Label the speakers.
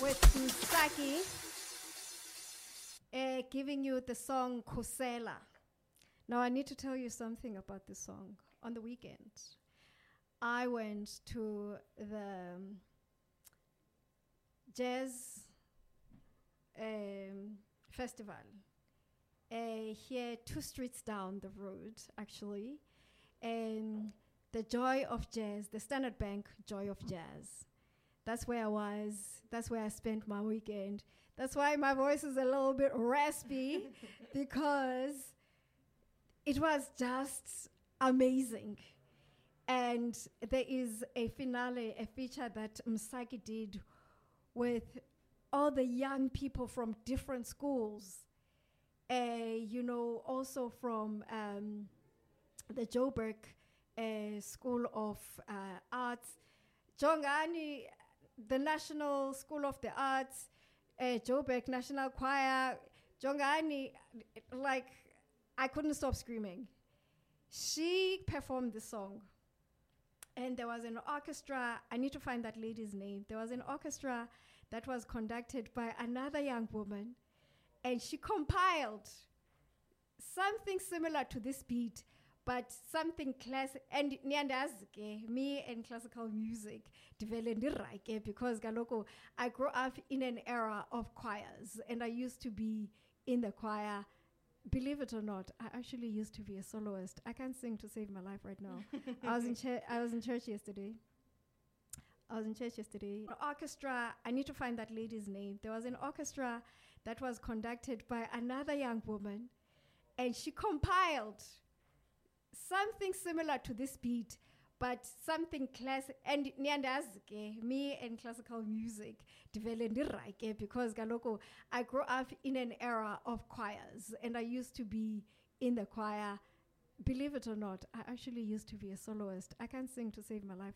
Speaker 1: with Msaki, giving you the song Khosela. Now, I need to tell you something about this song. On the weekend, I went to the jazz festival here 2 streets down the road, actually. The Joy of Jazz, the Standard Bank Joy of Jazz. That's where I was. That's where I spent my weekend. That's why my voice is a little bit raspy, because it was just amazing. And there is a finale, a feature that Msaki did with all the young people from different schools. Also from the Joburg School of Arts, Jongani, the National School of the Arts, Joburg National Choir, Jongani, like, I couldn't stop screaming. She performed the song, and there was an orchestra. I need to find that lady's name. There was an orchestra that was conducted by another young woman, and she compiled something similar to this beat, but something classic. And me and classical music developed because galoko, I grew up in an era of choirs, and I used to be in the choir. Believe it or not, I actually used to be a soloist. I can't sing to save my life right now. I was in church yesterday. The orchestra, I need to find that lady's name. There was an orchestra that was conducted by another young woman, and she compiled something similar to this beat, but something classic. And me and classical music developed because galoko, I grew up in an era of choirs, and I used to be in the choir. Believe it or not, I actually used to be a soloist. I can't sing to save my life